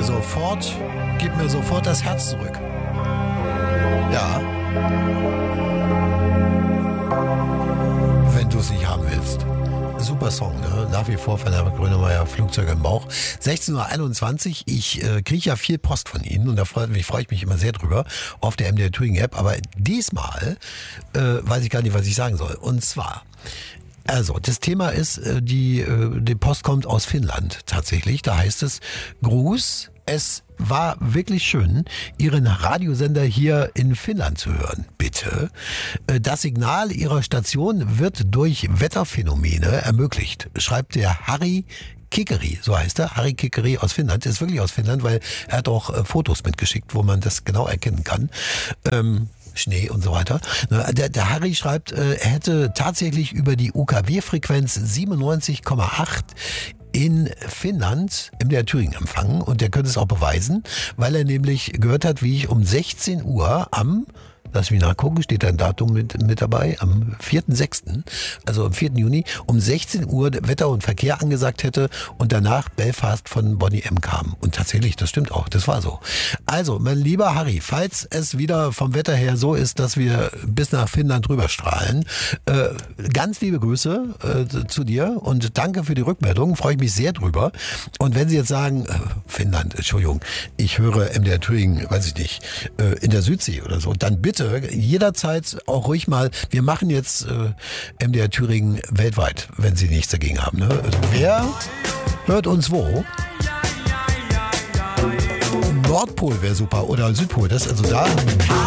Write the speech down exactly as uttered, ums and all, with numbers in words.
sofort, gib mir sofort das Herz zurück. Ja. Wenn du es nicht haben willst. Super Song, ne? Nach wie vor von Herbert Grönemeyer, Flugzeug im Bauch. sechzehn Uhr einundzwanzig, ich äh, kriege ja viel Post von Ihnen und da freue mich, freu ich mich immer sehr drüber auf der M D R Thüringen App, aber diesmal äh, weiß ich gar nicht, was ich sagen soll. Und zwar, also das Thema ist, äh, die, äh, die Post kommt aus Finnland tatsächlich, da heißt es Gruß, es war wirklich schön, Ihren Radiosender hier in Finnland zu hören. Bitte. Das Signal Ihrer Station wird durch Wetterphänomene ermöglicht, schreibt der Harry Kikeri, so heißt er, Harry Kikeri aus Finnland, ist wirklich aus Finnland, weil er hat auch äh, Fotos mitgeschickt, wo man das genau erkennen kann. Ähm, Schnee und so weiter. Der, der Harry schreibt, äh, er hätte tatsächlich über die U K W-Frequenz siebenundneunzig Komma acht in Finnland im der Thüringen empfangen und der könnte es auch beweisen, weil er nämlich gehört hat, wie ich um sechzehn Uhr am, lass mich nachgucken, steht da ein Datum mit, mit dabei, am vierten sechsten, also am vierten Juni, um sechzehn Uhr Wetter und Verkehr angesagt hätte und danach Belfast von Bonnie M. kam. Und tatsächlich, das stimmt auch, das war so. Also, mein lieber Harry, falls es wieder vom Wetter her so ist, dass wir bis nach Finnland rüberstrahlen, äh, ganz liebe Grüße äh, zu dir und danke für die Rückmeldung, freue ich mich sehr drüber. Und wenn Sie jetzt sagen, äh, Finnland, Entschuldigung, ich höre M D R Thüringen, weiß ich nicht, äh, in der Südsee oder so, dann bitte jederzeit auch ruhig mal, wir machen jetzt äh, M D R Thüringen weltweit, wenn Sie nichts dagegen haben. Ne? Wer hört uns wo? Nordpol wäre super oder Südpol, das also da.